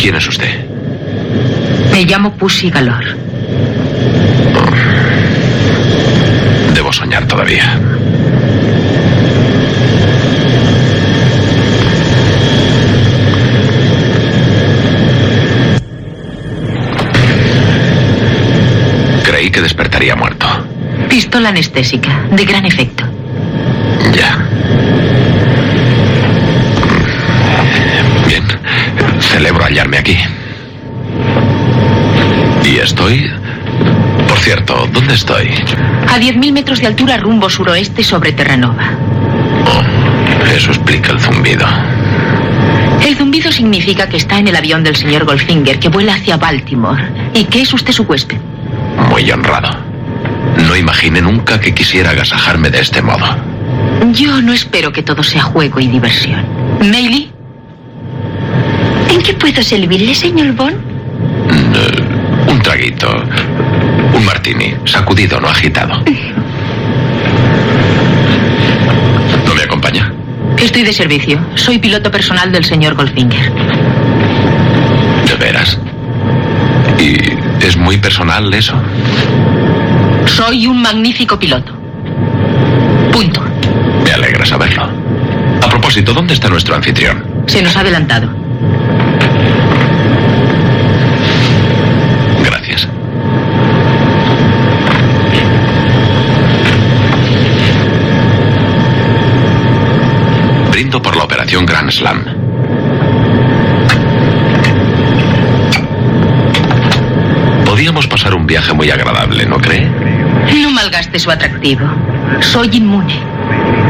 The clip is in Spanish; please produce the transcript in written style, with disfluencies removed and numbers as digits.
¿Quién es usted? Me llamo Pussy Galore. Debo soñar todavía. Creí que despertaría muerto. Pistola anestésica, de gran efecto. Ya. Bien. Celebro hallarme aquí. Y estoy... Por cierto, ¿dónde estoy? A 10.000 metros de altura rumbo suroeste sobre Terranova. Oh, eso explica el zumbido. El zumbido significa que está en el avión del señor Goldfinger, que vuela hacia Baltimore. ¿Y que es usted su huésped? Muy honrado. No imaginé nunca que quisiera agasajarme de este modo. Yo no espero que todo sea juego y diversión. ¿Maylie? ¿En qué puedo servirle, señor Bond? Un traguito. Un martini. Sacudido, no agitado. ¿No me acompaña? Estoy de servicio. Soy piloto personal del señor Goldfinger. ¿De veras? ¿Y es muy personal eso? Soy un magnífico piloto. Punto. Me alegra saberlo. A propósito, ¿dónde está nuestro anfitrión? Se nos ha adelantado. Gracias. Brindo por la operación Grand Slam. Podíamos pasar un viaje muy agradable, ¿no cree? No malgaste su atractivo. Soy inmune.